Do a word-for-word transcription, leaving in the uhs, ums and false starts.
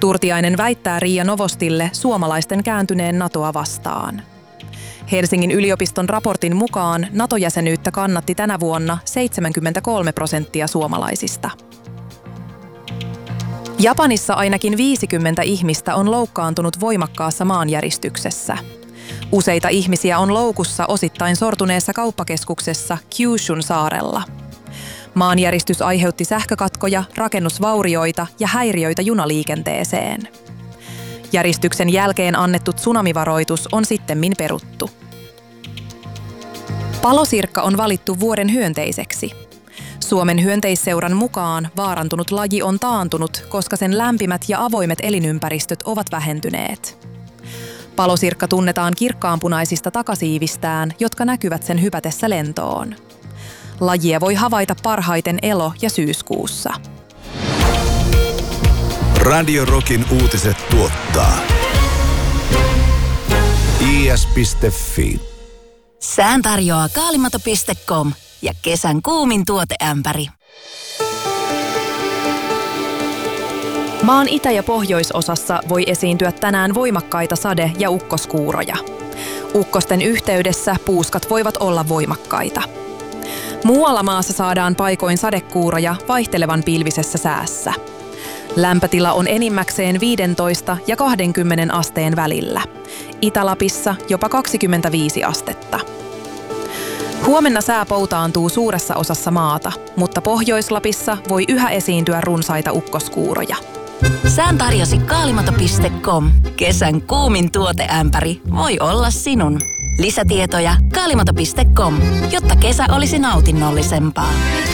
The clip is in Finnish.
Turtiainen väittää Riia Novostille suomalaisten kääntyneen NATOa vastaan. Helsingin yliopiston raportin mukaan NATO-jäsenyyttä kannatti tänä vuonna seitsemänkymmentäkolme prosenttia suomalaisista. Japanissa ainakin viisikymmentä ihmistä on loukkaantunut voimakkaassa maanjäristyksessä. Useita ihmisiä on loukussa osittain sortuneessa kauppakeskuksessa Kyushun saarella. Maanjäristys aiheutti sähkökatkoja, rakennusvaurioita ja häiriöitä junaliikenteeseen. Järistyksen jälkeen annettu tsunamivaroitus on sittemmin peruttu. Palosirkka on valittu vuoden hyönteiseksi. Suomen hyönteisseuran mukaan vaarantunut laji on taantunut, koska sen lämpimät ja avoimet elinympäristöt ovat vähentyneet. Palosirkka tunnetaan kirkkaanpunaisista takasiivistään, jotka näkyvät sen hypätessä lentoon. Lajia voi havaita parhaiten elo- ja syyskuussa. Radio Rockin uutiset tuottaa i s piste f i. Sään tarjoaa kaalimato piste com ja kesän kuumin tuoteämpäri. Maan itä- ja pohjoisosassa voi esiintyä tänään voimakkaita sade- ja ukkoskuuroja. Ukkosten yhteydessä puuskat voivat olla voimakkaita. Muualla maassa saadaan paikoin sadekuuroja vaihtelevan pilvisessä säässä. Lämpötila on enimmäkseen viisitoista ja kaksikymmentä asteen välillä. Itä-Lapissa jopa kaksikymmentäviisi astetta. Huomenna sää poutaantuu suuressa osassa maata, mutta Pohjois-Lapissa voi yhä esiintyä runsaita ukkoskuuroja. Sään tarjosi kaalimato piste com. Kesän kuumin tuoteämpäri voi olla sinun. Lisätietoja kaalimato piste com, jotta kesä olisi nautinnollisempaa.